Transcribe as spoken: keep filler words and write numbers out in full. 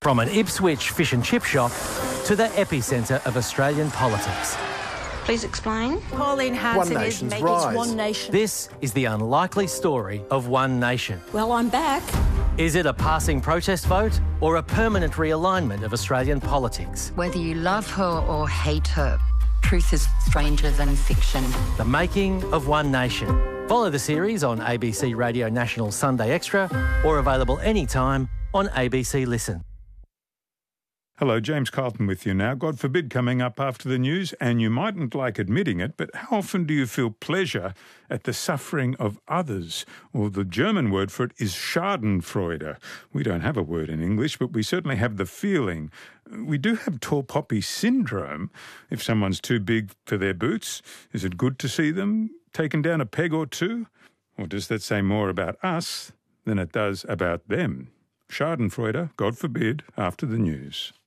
From an Ipswich fish and chip shop to the epicentre of Australian politics. Please explain. Pauline Hanson One is Nation's making rise. One Nation. This is the unlikely story of One Nation. Well, I'm back. Is it a passing protest vote or a permanent realignment of Australian politics? Whether you love her or hate her, truth is stranger than fiction. The making of One Nation. Follow the series on A B C Radio National Sunday Extra or available anytime on A B C Listen. Hello, James Carlton with you now. God forbid coming up after the news, and you mightn't like admitting it, but how often do you feel pleasure at the suffering of others? Or the German word for it is Schadenfreude. We don't have a word in English, but we certainly have the feeling. We do have tall poppy syndrome. If someone's too big for their boots, is it good to see them taken down a peg or two? Or does that say more about us than it does about them? Schadenfreude, God forbid, after the news.